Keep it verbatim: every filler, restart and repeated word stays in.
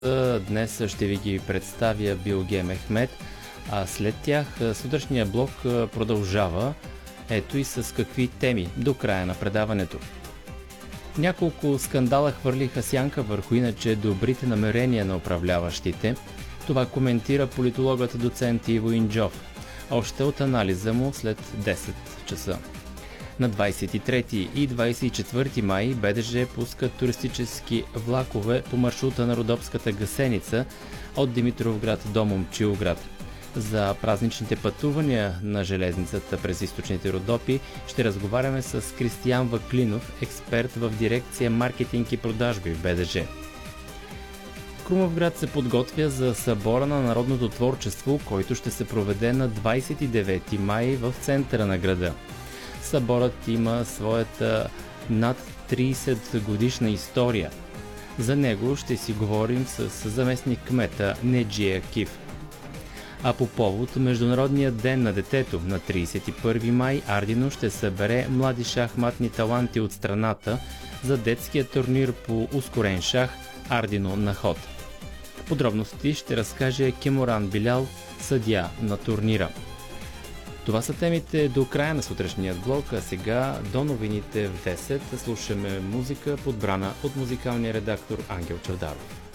Днес ще ви ги представя Билге Мехмед, а след тях сутрешния блок продължава. Ето и с какви теми до края на предаването. Няколко скандала хвърлиха сянка върху иначе добрите намерения на управляващите. Това коментира политологът доцент Иво Инджов. Още от анализа му след десет часа. На двадесет и трети и двадесет и четвърти май БДЖ пускат туристически влакове по маршрута на Родопската гъсеница от Димитровград до Момчилград. За празничните пътувания на железницата през източните Родопи ще разговаряме с Кристиян Ваклинов, експерт в дирекция маркетинг и продажби в БДЖ. Крумовград се подготвя за събора на народното творчество, който ще се проведе на двадесет и девети май в центъра на града. Съборът има своята над тридесет годишна история. За него ще си говорим с заместник кмета Неджия Киф. А по повод Международния ден на детето на тридесет и първи май Ардино ще събере млади шахматни таланти от страната за детския турнир по ускорен шах Ардино на ход. Подробности ще разкаже Кеморан Билял, съдия на турнира. Това са темите до края на сутрешният блок, а сега до новините в десет слушаме музика, подбрана от музикалния редактор Ангел Чавдаров.